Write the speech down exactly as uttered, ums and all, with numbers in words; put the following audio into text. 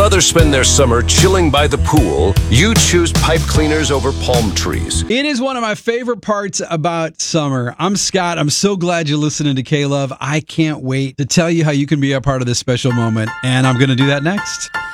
While others spend their summer chilling by the pool, you choose pipe cleaners over palm trees. It is one of my favorite parts about summer. I'm Scott. I'm so glad you're listening to K-Love. I can't wait to tell you how you can be a part of this special moment, and I'm going to do that next.